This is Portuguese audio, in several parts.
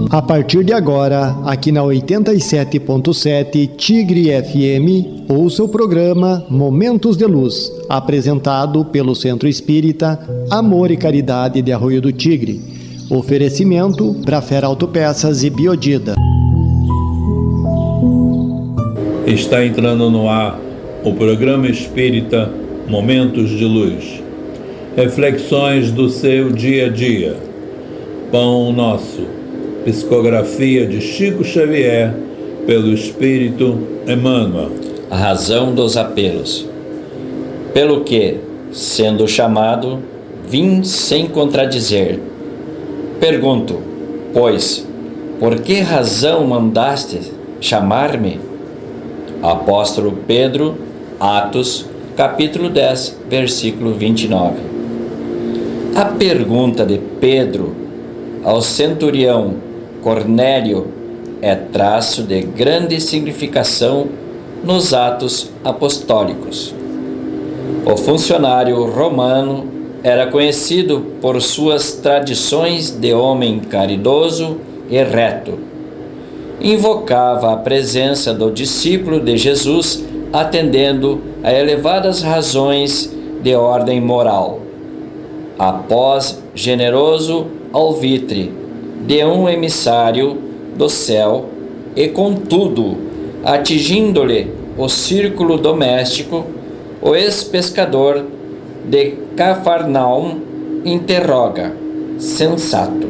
A partir de agora, aqui na 87.7 Tigre FM, ouça o programa Momentos de Luz, apresentado pelo Centro Espírita Amor e Caridade de Arroio do Tigre. Oferecimento Brafera Autopeças e Biodida. Está entrando no ar o programa espírita Momentos de Luz. Reflexões do seu dia a dia. Pão Nosso. Psicografia de Chico Xavier pelo Espírito Emmanuel. A razão dos apelos. Pelo que, sendo chamado, vim sem contradizer. Pergunto, pois, por que razão mandaste chamar-me? Apóstolo Pedro, Atos, capítulo 10, versículo 29. A pergunta de Pedro ao centurião Cornélio é traço de grande significação nos Atos Apostólicos. O funcionário romano era conhecido por suas tradições de homem caridoso e reto. Invocava a presença do discípulo de Jesus, atendendo a elevadas razões de ordem moral. Após generoso alvitre de um emissário do céu, e contudo, atingindo-lhe o círculo doméstico, o ex-pescador de Cafarnaum interroga, sensato: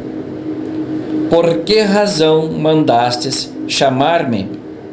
por que razão mandastes chamar-me?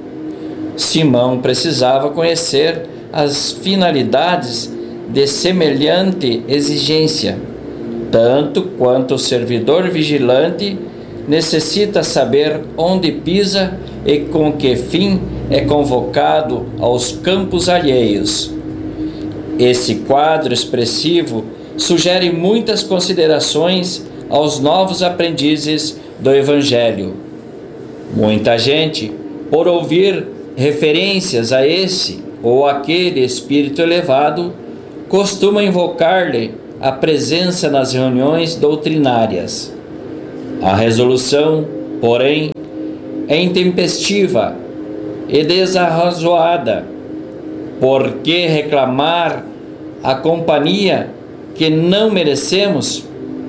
Simão precisava conhecer as finalidades de semelhante exigência, tanto quanto o servidor vigilante necessita saber onde pisa e com que fim é convocado aos campos alheios. Esse quadro expressivo sugere muitas considerações aos novos aprendizes do Evangelho. Muita gente, por ouvir referências a esse ou aquele espírito elevado, costuma invocar-lhe a presença nas reuniões doutrinárias. A resolução, porém, é intempestiva e desarrazoada. Por que reclamar a companhia que não merecemos?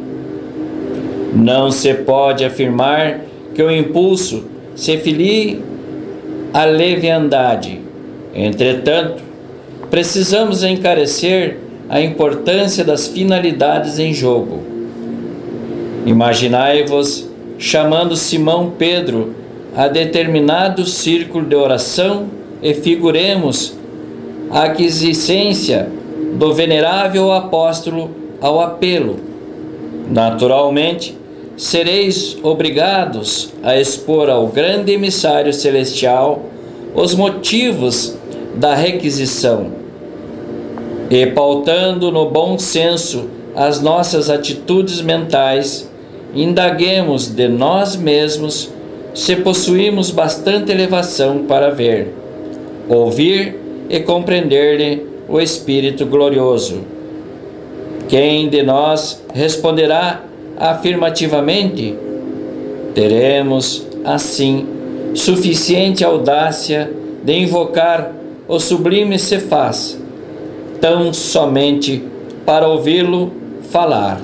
Não se pode afirmar que o impulso se filie à leviandade. Entretanto, precisamos encarecer a importância das finalidades em jogo. Imaginai-vos chamando Simão Pedro a determinado círculo de oração e figuremos a aquisência do venerável apóstolo ao apelo. Naturalmente, sereis obrigados a expor ao grande emissário celestial os motivos da requisição. E pautando no bom senso as nossas atitudes mentais, indaguemos de nós mesmos se possuímos bastante elevação para ver, ouvir e compreender-lhe o Espírito glorioso. Quem de nós responderá afirmativamente? Teremos, assim, suficiente audácia de invocar o sublime Cefás, tão somente para ouvi-lo falar.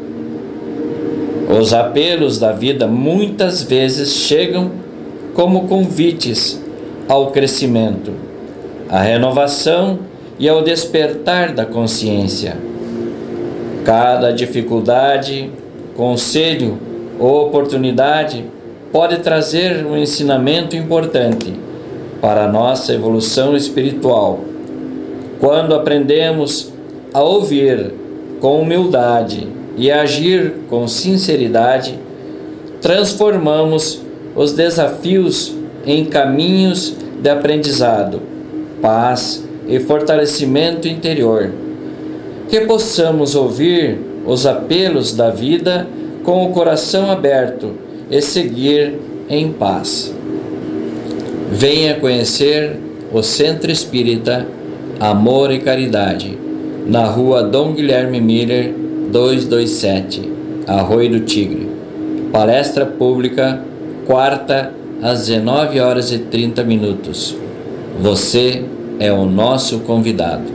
Os apelos da vida muitas vezes chegam como convites ao crescimento, à renovação e ao despertar da consciência. Cada dificuldade, conselho ou oportunidade pode trazer um ensinamento importante para a nossa evolução espiritual. Quando aprendemos a ouvir com humildade e agir com sinceridade, transformamos os desafios em caminhos de aprendizado, paz e fortalecimento interior. Que possamos ouvir os apelos da vida com o coração aberto e seguir em paz. Venha conhecer o Centro Espírita Amor e Caridade, na rua Dom Guilherme Miller, 227, Arroio do Tigre. Palestra pública quarta, às 19h30. Você é o nosso convidado.